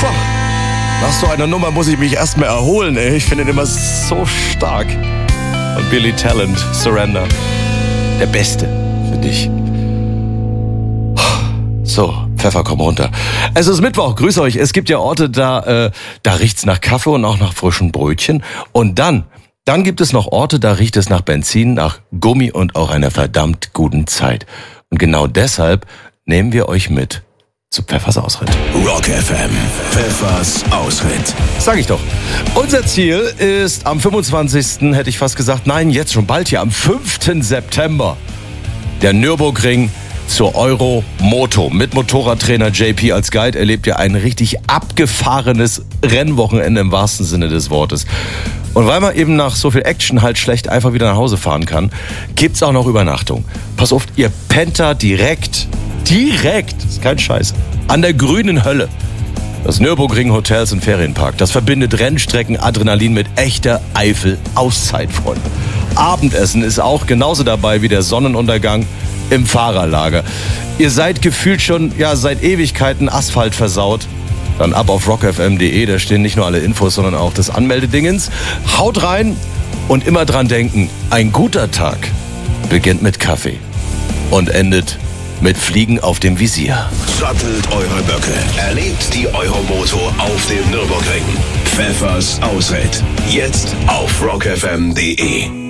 Nach so einer Nummer muss ich mich erstmal erholen, ey. Ich finde den immer so stark. Und Billy Talent, Surrender. Der Beste für dich. So, Pfeffer, komm runter. Es ist Mittwoch, grüß euch. Es gibt ja Orte, da riecht's nach Kaffee und auch nach frischen Brötchen. Und dann gibt es noch Orte, da riecht es nach Benzin, nach Gummi und auch einer verdammt guten Zeit. Und genau deshalb nehmen wir euch mit zu Pfeffers Ausritt. Rock FM, Pfeffers Ausritt. Sag ich doch. Unser Ziel ist am 25., hätte ich fast gesagt, nein, jetzt schon bald hier, am 5. September. Der Nürburgring zur Euromoto. Mit Motorradtrainer JP als Guide erlebt ihr ein richtig abgefahrenes Rennwochenende im wahrsten Sinne des Wortes. Und weil man eben nach so viel Action halt schlecht einfach wieder nach Hause fahren kann, gibt's auch noch Übernachtung. Pass auf, ihr pennt da direkt, ist kein Scheiß, an der grünen Hölle. Das Nürburgring Hotels und Ferienpark, das verbindet Rennstrecken, Adrenalin mit echter Eifel-Auszeit, Freunde. Abendessen ist auch genauso dabei wie der Sonnenuntergang im Fahrerlager. Ihr seid gefühlt schon, seit Ewigkeiten Asphalt versaut. Dann ab auf rockfm.de, da stehen nicht nur alle Infos, sondern auch das Anmeldedingens. Haut rein und immer dran denken, ein guter Tag beginnt mit Kaffee und endet mit Fliegen auf dem Visier. Sattelt eure Böcke. Erlebt die Euromoto auf dem Nürburgring. Pfeffers Ausritt. Jetzt auf rockfm.de.